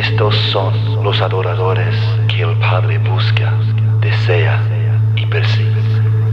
Estos son los adoradores que el Padre busca, desea y persigue.